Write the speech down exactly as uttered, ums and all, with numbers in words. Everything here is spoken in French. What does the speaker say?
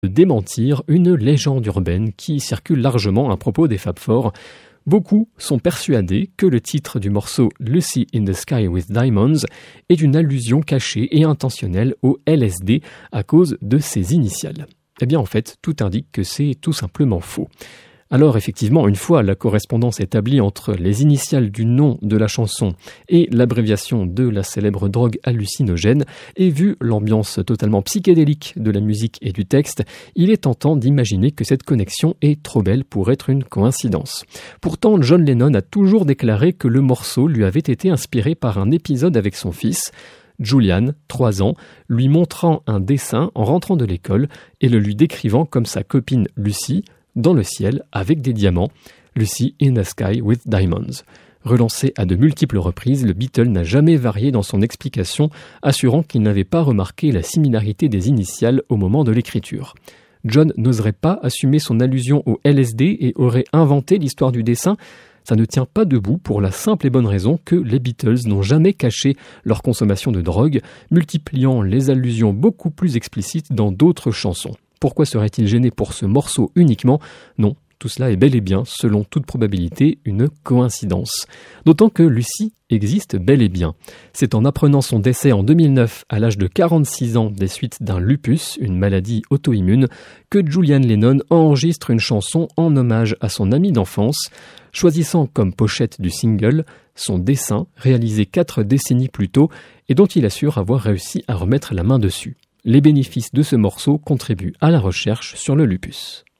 de démentir une légende urbaine qui circule largement à propos des Fab Four. Beaucoup sont persuadés que le titre du morceau « Lucy in the Sky with Diamonds » est une allusion cachée et intentionnelle au L S D à cause de ses initiales. Eh bien en fait, tout indique que c'est tout simplement faux. Alors effectivement, une fois la correspondance établie entre les initiales du nom de la chanson et l'abréviation de la célèbre drogue hallucinogène, et vu l'ambiance totalement psychédélique de la musique et du texte, il est tentant d'imaginer que cette connexion est trop belle pour être une coïncidence. Pourtant, John Lennon a toujours déclaré que le morceau lui avait été inspiré par un épisode avec son fils, Julian, trois ans, lui montrant un dessin en rentrant de l'école et le lui décrivant comme sa copine Lucy, dans le ciel avec des diamants, Lucy in the Sky with Diamonds. Relancé à de multiples reprises, le Beatle n'a jamais varié dans son explication, assurant qu'il n'avait pas remarqué la similarité des initiales au moment de l'écriture. John n'oserait pas assumer son allusion au L S D et aurait inventé l'histoire du dessin. Ça ne tient pas debout pour la simple et bonne raison que les Beatles n'ont jamais caché leur consommation de drogue, multipliant les allusions beaucoup plus explicites dans d'autres chansons. Pourquoi serait-il gêné pour ce morceau uniquement ? Non, tout cela est bel et bien, selon toute probabilité, une coïncidence. D'autant que Lucy existe bel et bien. C'est en apprenant son décès en deux mille neuf, à l'âge de quarante-six ans, des suites d'un lupus, une maladie auto-immune, que Julian Lennon enregistre une chanson en hommage à son ami d'enfance, choisissant comme pochette du single son dessin réalisé quatre décennies plus tôt et dont il assure avoir réussi à remettre la main dessus. Les bénéfices de ce morceau contribuent à la recherche sur le lupus.